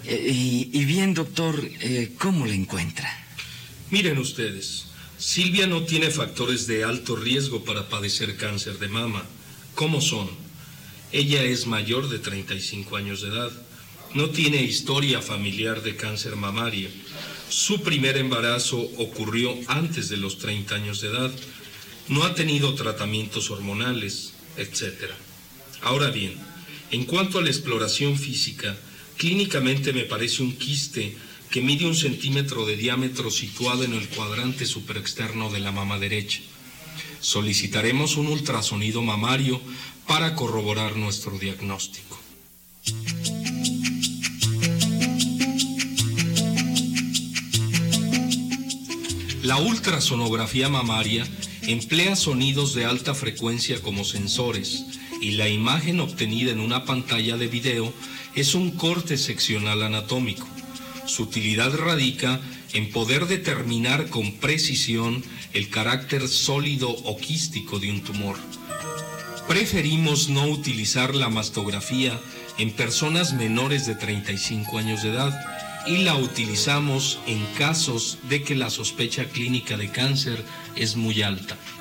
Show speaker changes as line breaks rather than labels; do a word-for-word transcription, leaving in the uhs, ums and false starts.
Eh, y, y bien, doctor, eh, ¿cómo la encuentra?
Miren ustedes, Silvia no tiene factores de alto riesgo para padecer cáncer de mama. ¿Cómo son? Ella es mayor de treinta y cinco años de edad. No tiene historia familiar de cáncer mamario. Su primer embarazo ocurrió antes de los treinta años de edad. No ha tenido tratamientos hormonales, etcétera. Ahora bien, en cuanto a la exploración física, clínicamente me parece un quiste que mide un centímetro de diámetro situado en el cuadrante superexterno de la mama derecha. Solicitaremos un ultrasonido mamario para corroborar nuestro diagnóstico. La ultrasonografía mamaria emplea sonidos de alta frecuencia como sensores y la imagen obtenida en una pantalla de video es un corte seccional anatómico. Su utilidad radica en poder determinar con precisión el carácter sólido o quístico de un tumor. Preferimos no utilizar la mastografía en personas menores de treinta y cinco años de edad y la utilizamos en casos de que la sospecha clínica de cáncer es muy alta.